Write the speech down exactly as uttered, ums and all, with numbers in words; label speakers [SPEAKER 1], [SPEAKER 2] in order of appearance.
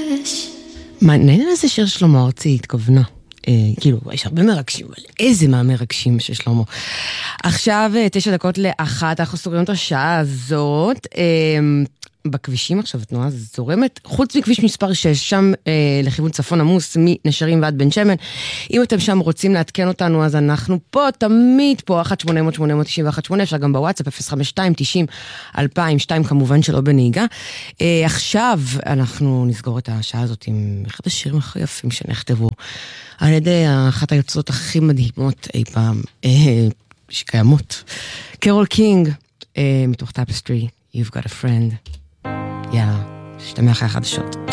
[SPEAKER 1] מעניין איזה שיר שלמה ארצי התכוונה. כאילו, יש הרבה מרגשים, אבל איזה מהמרגשים של שלמה. עכשיו, תשע דקות לאחת, אנחנו סוגרים את השעה הזאת. בכבישים עכשיו התנועה זורמת, חוץ מכביש מספר שש, שם אה, לכיוון צפון עמוס, מנשרים ועד בן שמן. אם אתם שם רוצים לעדכן אותנו, אז אנחנו פה, תמיד פה, אחת שמונה אפס אפס שמונה תשע אחת שמונה, אפשר גם בוואטסאפ, אפס חמש שתיים תשעים אלפיים ושתיים, כמובן שלא בנהיגה. אה, עכשיו אנחנו נסגור את השעה הזאת עם אחד השירים הכי יפים שנכתבו, על ידי אחת היוצרות הכי מדהימות אי פעם, אה, שקיימות. קרול קינג, אה, מתוך טאפסטרי, You've Got a Friend. יאללה, שתמח אחרי החדשות.